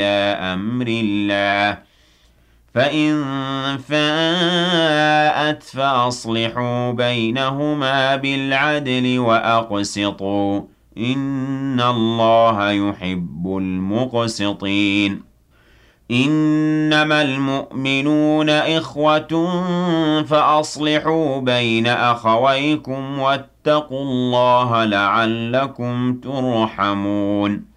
أمر الله فإن فاءت فأصلحوا بينهما بالعدل وأقسطوا إن الله يحب المقسطين إنما المؤمنون إخوة فأصلحوا بين أخويكم واتقوا الله لعلكم ترحمون